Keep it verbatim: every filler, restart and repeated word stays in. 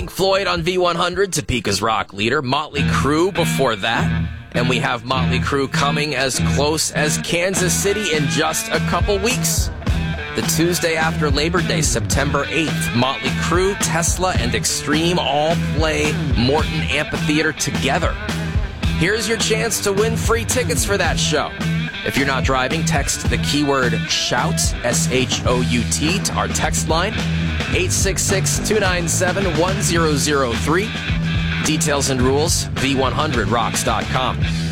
Pink Floyd on V one hundred, Topeka's rock leader. Motley Crue before that. And we have Motley Crue coming as close as Kansas City in just a couple weeks. The Tuesday after Labor Day, September eighth, Motley Crue, Tesla, and Extreme all play Morton Amphitheater together. Here's your chance to win free tickets for that show. If you're not driving, text the keyword SHOUT, S H O U T, to our text line, eight six six, two nine seven, one zero zero three. Details and rules, V one hundred rocks dot com.